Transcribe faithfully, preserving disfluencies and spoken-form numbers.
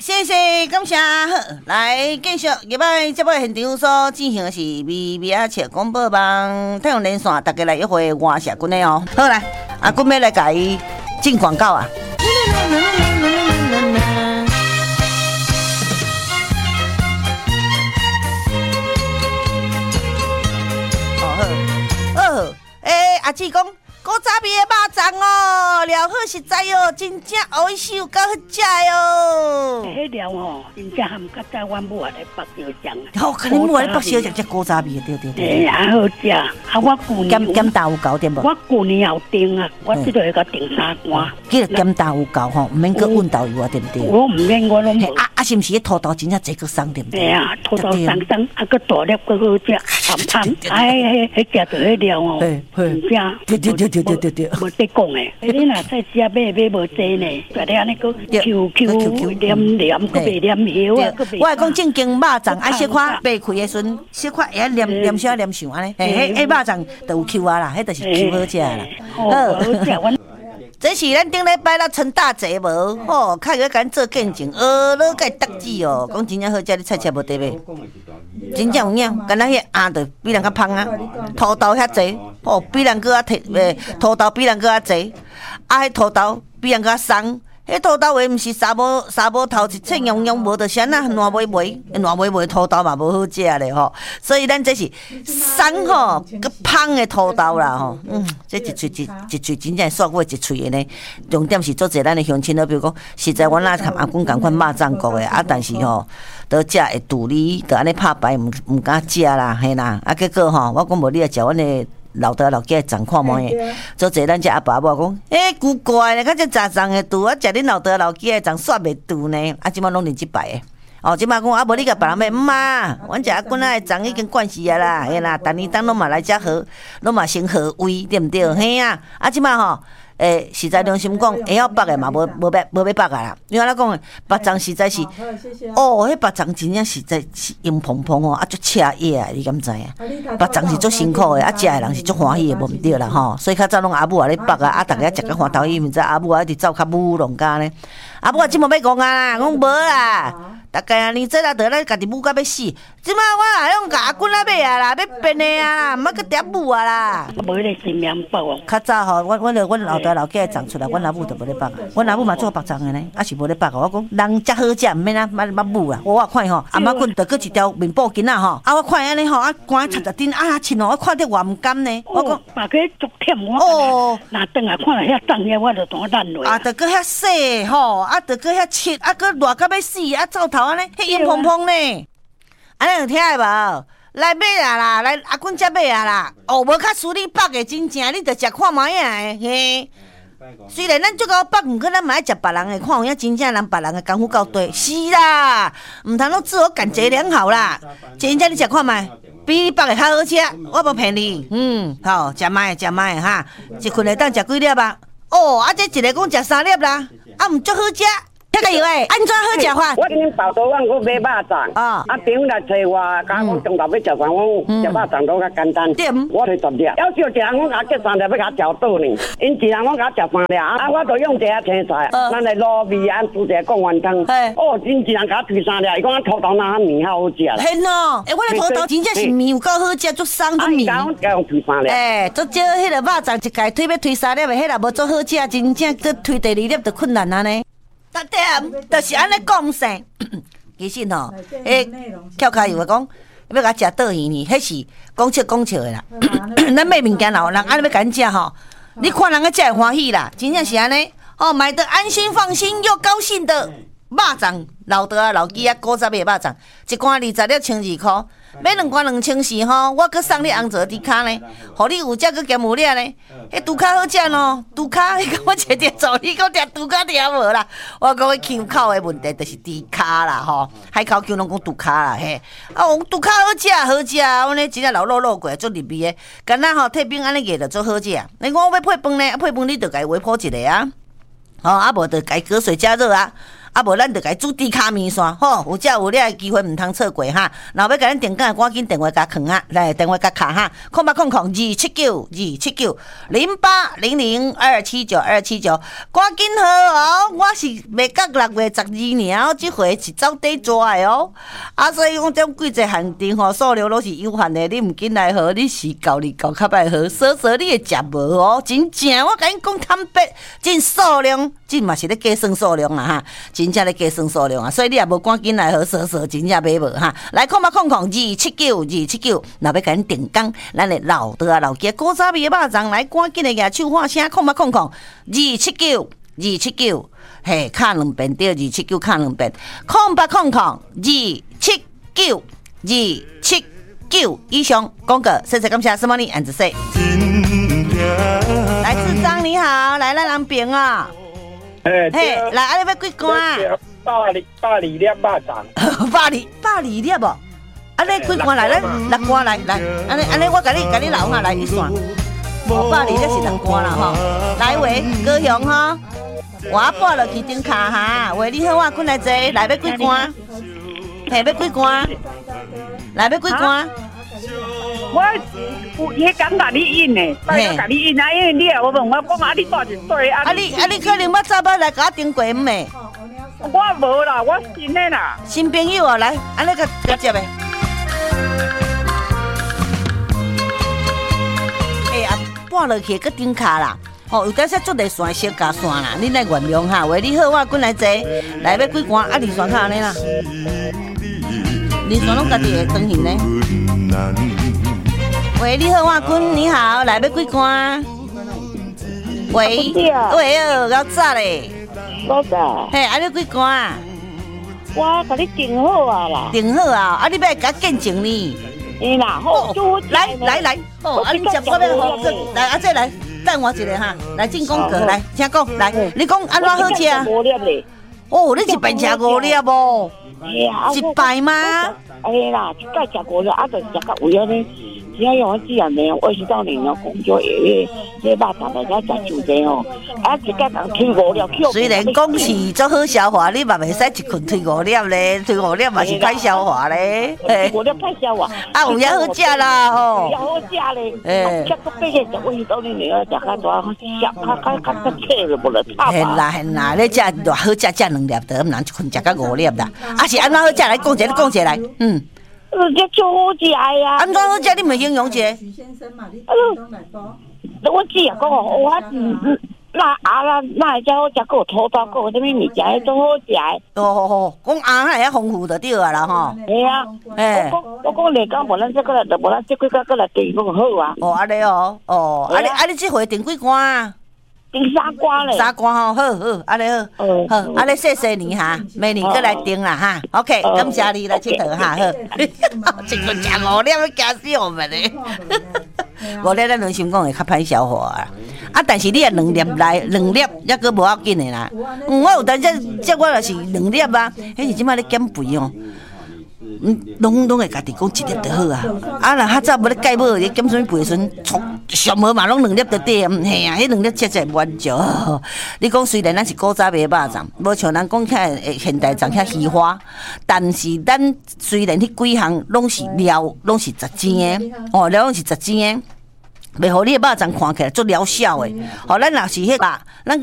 谢谢感谢。来继续，入摆节目现场所进行的是微微啊切广播网太阳连线，大家来约会换社群的哦。好来，阿君要来甲伊进广告啊。哦好，哦，诶，阿姊讲。古早味的肉粽哦，料好实在哦，真正好手够好食哦。 迄料哦，真正含较早阮母啊咧北小酱。 好，可能母啊咧北小酱只古早味的，对对对。 哎，还好食。啊，我旧年减减豆有够对无？ 我旧年也有订啊，我即个会甲订三罐。 记得减豆有够吼，毋免搁运豆油啊，对不对？ 我毋免，我拢无。 啊啊，是毋是迄土豆真正这个松对不对？ 哎呀，土豆松松，啊个大粒个好食，香香。哎，迄迄食着迄料哦，真正。 对对对对对对对。 无得讲诶，你若菜市啊买买无济呢，就咧安尼个 Q Q 黏黏，个袂黏香啊，个袂。 我系讲正经肉粽，爱小块掰开诶时阵，小块会黏黏小黏上安尼。嘿，迄迄肉粽就有 Q 啊啦，迄就是 Q 好食啦。好。这是咱顶礼拜啦陈大姐无，吼，较要甲咱做见证，呃，老甲得志哦，讲真正好食，你菜市无得买，真正有影，敢若迄鸭着比人较芳啊，土豆遐济，哦，比人搁较摕，诶，土豆比人搁较济，啊，迄土豆比人搁较松。迄土豆话毋是沙无沙无头一切洋洋无着啥啊，烂尾尾，烂尾尾土豆嘛无好食咧吼，所以咱这是松吼，佮芳的土豆啦吼，嗯，这一喙一一喙真正煞过一喙的呢。重点是做者咱的乡亲，比如讲，实在阮仔含阿公共款肉粽国的啊，但是吼，都食会肚里，就安尼拍牌，毋毋敢食啦，嘿啦，啊结果吼，我讲无你来食阮的。老爸老囝粽看卖诶，做者咱只阿爸母讲，诶、欸，古怪咧，较只炸粽诶肚，我食恁老爸老囝诶粽煞袂肚呢，啊，即摆拢认即摆诶。哦，即摆讲啊，无你甲别人买，毋啊，阮食阿滚仔诶粽已经惯死啊啦，嘿啦，逐年当拢嘛来遮好，拢嘛先好胃，对毋对？嘿啊，啊，即摆吼。诶，实在良心讲，会晓北诶嘛，无无要无要北啊啦。因为咱讲诶，北粽实在是，哦，迄北粽真正实在是硬蓬蓬哦，啊，足赤叶啊，你敢知影？北粽是足辛苦诶，啊，食诶人是足欢喜诶，无毋对啦吼。所以较早拢阿母啊咧北啊，啊，逐个食甲欢头伊，毋知阿母啊一直走较舞弄家呢。阿母啊，即无要讲啊啦，讲无啦。大概啊，年节啦，得咱家己母甲要死。即摆我来用甲阿滚仔买啊啦，要变诶啊啦，毋要去叠母啊啦。 无迄个新棉包哦。 较早吼，阮阮阮老大老囝长出来，阮阿母就无咧北啊。阮阿母嘛做北粽诶呢，啊是无咧北啊。我讲人遮好食，毋免啊，捌捌母啊。我看吼，阿妈棍着搁一条面布巾仔吼，啊我看安尼吼，啊赶插插顶啊亲哦，我看着偌毋甘呢。我讲， 把个足忝我。哦。若等下看遐粽遐，我就当烂落。 啊，着搁遐细吼，啊着搁遐切，啊搁热到要死，啊灶头安尼，迄硬蓬蓬呢。安尼有听的无？来买啊啦，来阿滚才买啊啦。哦，无较输你北的真正，你着食看卖啊嘿。虽然咱足够北，毋过咱嘛爱食别人的，看有影真正人别人的功夫够多。是啦，毋通拢自我感觉良好啦。真正你食看卖，比你北的较好食，我无骗你。嗯，好，食卖食卖哈，一困会当食几粒啊？哦，啊这一个讲食三粒啦，啊毋足好食。迄个有诶，安怎好食法？ 我恁豆豆我买肉粽，啊，啊朋友来找我，讲我中昼要食饭，我讲食肉粽都较简单。对，我摕十粒，要少一人我甲结三粒，要甲调倒呢。因一人我甲食三粒，啊，我就用一下青菜，咱来卤味啊，煮一个贡丸汤。哦，因一人甲推三粒，伊讲土豆哪面较好食啦。嘿喏，诶，我的土豆真正是面有够好食，足松足面。啊，伊讲用推三粒。诶，足少迄个肉粽一家推要推三粒的，迄个无足好食，真正搁推第二粒就困难啊呢。特点就是安尼讲生，其实吼，诶，跳开又讲要甲食倒鱼呢，迄是讲笑讲笑的啦。咱买物件老人安尼要甲食吼，你看人个食会欢喜啦，真正是安尼。哦，买得安心放心又高兴的肉粽，老大啊老鸡啊古早味肉粽，一罐二十粒千二块。买两罐两千四吼，我搁送你红枣猪脚呢，互你有只搁兼有粒呢。迄猪脚好食咯，猪脚迄个我切着做，你讲食猪脚听无啦？我讲迄腔口的问题就是猪脚啦吼，海口腔拢讲猪脚啦嘿。啊，猪脚好食好食，阮咧真正老肉肉过足入味的，干那吼退冰安尼热着足好食。你讲我要配饭呢，配饭你着家己微波一下啊。哦，啊无着家隔水加热啊， 啊无咱就甲伊煮猪卡面线，吼，有遮有了机会毋通错过哈。若要甲咱订购，赶紧电话甲囥啊，来电话甲卡哈，空八空空二七九二七九零八零零二七九二七九，赶紧好哦！我是未到六月十二年哦，即回是走底抓的哦。啊，所以讲种季节限定吼，数量都是有限的，你毋紧来好，你是够你够较歹好，说说你会食无哦？真正，我甲你讲坦白，真数量，真嘛是咧计算数量啊哈，真正咧计算数量啊，所以你也无赶紧来好，说说真正买无哈。来，空八空空二七九二七九，若要甲咱订工，咱的老道啊老鸡古早味的肉粽，来赶紧的举手喊声，空八空空二七九二七九，嘿，卡两遍对，二七九卡两遍，空八空空二七九二七九以上广告，谢谢感谢，什么你 and say。来，志章你好，来咱人边啊。 嘿， 嘿，来，啊，你要几罐啊？ 百二百二粒肉粽， 百二百二粒无？啊，你几罐来？咱六罐来来，安尼安尼，我甲你甲你留下来一算。百二粒是两罐啦吼。来喂，高雄吼，我拨落去顶卡哈。喂，你好，我困来坐，来要几罐？嘿，要几罐？来要几罐？ 我有迄敢甲你印呢，拜托甲你印啊，因为你也我问我讲啊，你带一对啊？ 啊你啊你可能要早要来甲我订过唔诶？ 我无啦，我新的啦。 新朋友啊，来，安尼甲甲接诶。哎啊，拨落去个顶卡啦。哦，有当时做地线小加线啦，你来原谅哈。喂，你好，我滚来坐，来要几罐？啊，二线卡安尼啦。二线拢家己会当行呢。喂，你好，我君，你好，来要几罐？喂，喂哦，够早嘞。 老早。 嘿，啊，你几罐？ 我甲你订好啊啦。 订好啊，啊，你要甲见证呢？ 哎啦，好， 来来来，哦，啊，你接我要好，来啊，这来，等我一下哈，来进广告，来，请讲，来，你讲安怎好吃？ 五粒嘞。 哦，你一摆吃五粒无？一摆吗？ 哎啦，一摆吃五粒，啊，就食到有了呢。只要用我自然的，二十到年了，讲究诶，这肉粽来家食就这哦，啊，一家人推五粒， 虽然讲是做好消化，你嘛袂使一困推五粒咧，推五粒嘛是歹消化咧。 五粒歹消化， 啊，有也好食啦吼。 也好食咧，诶，吃到八个食二十到年了，食较大，食较较较较脆了，无了差吧。 嘿啦嘿啦，你食偌好食，食两粒得，唔通一困食到五粒啦。啊是安怎好食？来讲一下，你讲一下来，嗯。 呃，这超好食呀！ 安怎好食？你咪形容一下。 许先生嘛，你讲来讲。 我只啊讲哦，我嗯那啊那那只好食，个土豆个什么物件，迄种好食。 哦哦哦，讲鸭还遐丰富就对啊啦吼。 系啊，诶，我讲我讲你讲无咱这个来，就无咱这几个个来订讲好啊。 哦，安尼哦，哦，啊你啊你这回订几罐啊？ 订三罐咧。 三罐吼，好好，安尼好，好，安尼谢谢你哈，明年过来订啦哈。OK， 感谢你来佚佗哈，好。一个食五粒，要惊死我们咧。五粒咱人心讲会较歹消化啊，啊，但是你啊两粒来，两粒抑个无要紧的啦。嗯，我有当时即我若是两粒啊，迄是即摆咧减肥哦。嗯，拢拢会家己讲一粒就好啊。啊，若较早无咧戒无，咧减什么肥时，上无嘛拢两粒就对，嗯嘿啊，迄两粒吃起来完足。你讲虽然咱是古早味肉粽，无像咱讲遐现代粽遐稀花，但是咱虽然迄几项拢是料，拢是十钱的，哦，料拢是十钱的，袂互你的肉粽看起来足疗效的。哦，咱若是迄个，咱。